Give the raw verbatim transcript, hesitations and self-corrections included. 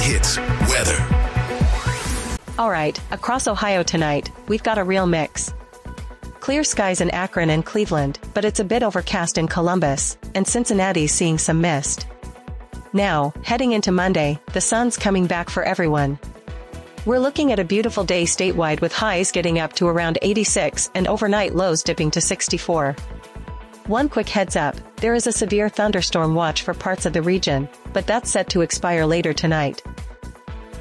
Hits weather. All right, across Ohio tonight, we've got a real mix. Clear skies in Akron and Cleveland, but it's a bit overcast in Columbus, and Cincinnati's seeing some mist. Now, heading into Monday, the sun's coming back for everyone. We're looking at a beautiful day statewide with highs getting up to around eighty-six and overnight lows dipping to sixty-four. One quick heads up, there is a severe thunderstorm watch for parts of the region, but that's set to expire later tonight.